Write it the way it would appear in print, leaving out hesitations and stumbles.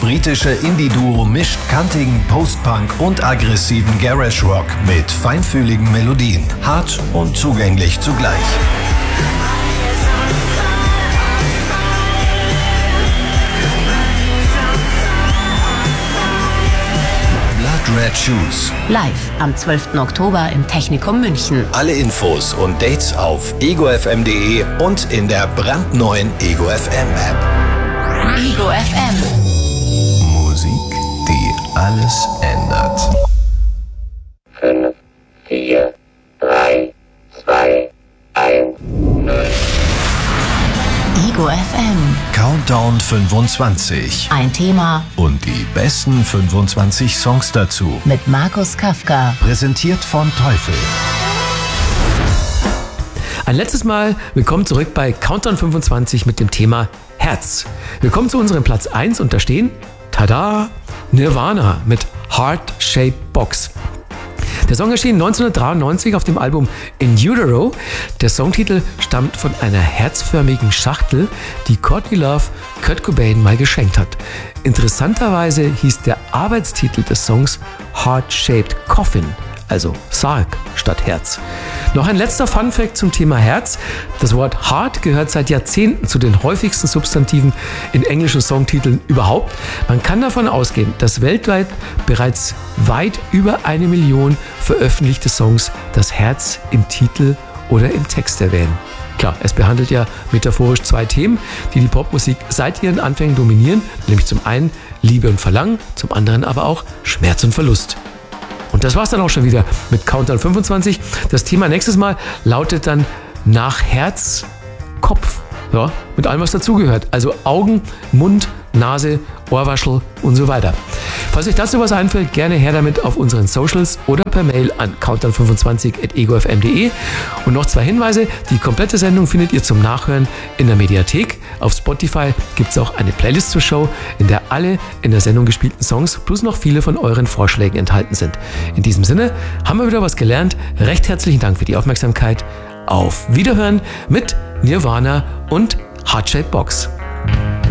britische Indie-Duo mischt kantigen Post-Punk und aggressiven Garage-Rock mit feinfühligen Melodien. Hart und zugänglich zugleich. Blood Red Shoes. Live am 12. Oktober im Technikum München. Alle Infos und Dates auf egofm.de und in der brandneuen Ego FM App. Ego FM. Musik, die alles ändert. 5, 4, 3, 2, 1, 0. Ego FM. Countdown 25. Ein Thema Und die besten 25 Songs dazu. mit Markus Kafka. Präsentiert von Teufel. Ein letztes Mal willkommen zurück bei Countdown 25 mit dem Thema Herz. Willkommen zu unserem Platz 1 und da stehen, tada, Nirvana mit Heart Shaped Box. Der Song erschien 1993 auf dem Album In Utero. Der Songtitel stammt von einer herzförmigen Schachtel, die Courtney Love Kurt Cobain mal geschenkt hat. Interessanterweise hieß der Arbeitstitel des Songs Heart Shaped Coffin, also Sarg statt Herz. Noch ein letzter Funfact zum Thema Herz. Das Wort Heart gehört seit Jahrzehnten zu den häufigsten Substantiven in englischen Songtiteln überhaupt. Man kann davon ausgehen, dass weltweit bereits weit über 1 Million veröffentlichte Songs das Herz im Titel oder im Text erwähnen. Klar, es behandelt ja metaphorisch 2 Themen, die die Popmusik seit ihren Anfängen dominieren, nämlich zum einen Liebe und Verlangen, zum anderen aber auch Schmerz und Verlust. Und das war's dann auch schon wieder mit Countdown 25. Das Thema nächstes Mal lautet dann nach Herz, Kopf. Ja, mit allem, was dazugehört. Also Augen, Mund, Nase, Ohrwaschel und so weiter. Falls euch dazu was einfällt, gerne her damit auf unseren Socials oder per Mail an countdown25@egofm.de. Und noch 2 Hinweise. Die komplette Sendung findet ihr zum Nachhören in der Mediathek. Auf Spotify gibt es auch eine Playlist zur Show, in der alle in der Sendung gespielten Songs plus noch viele von euren Vorschlägen enthalten sind. In diesem Sinne haben wir wieder was gelernt. Recht herzlichen Dank für die Aufmerksamkeit. Auf Wiederhören mit Nirvana und Heart Shaped Box.